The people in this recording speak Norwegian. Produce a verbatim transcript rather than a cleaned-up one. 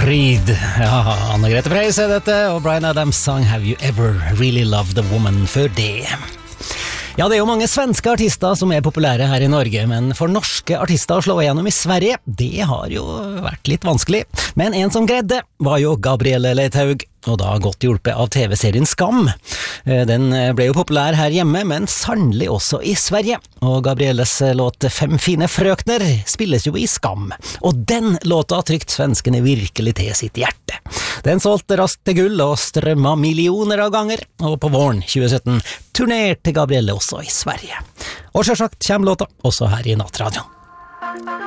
Creed. Ja, Anne-Grete Preus er dette, og Bryan Adams sang Have You Ever Really Loved a Woman før det. Ja, det er jo mange svenske artister som er populære her i Norge, men for norske artister å slå igjennom i Sverige, det har jo vært litt vanskelig. Men en som greide var jo Gabrielle Leithaug, og da godt hjulpet av T V-serien Skam. Den ble jo populær her hjemme, men sannelig også i Sverige. Og Gabrielles låt Fem fine frøkner spilles jo i Skam. Og den låta trykt svenskene virkelig til sitt hjerte. Den solgte raskt til gull og strømma millioner av ganger, og på våren tjue sytten turnerte Gabrielle også i Sverige. Og selvsagt kommer låta også her i Nattradioen.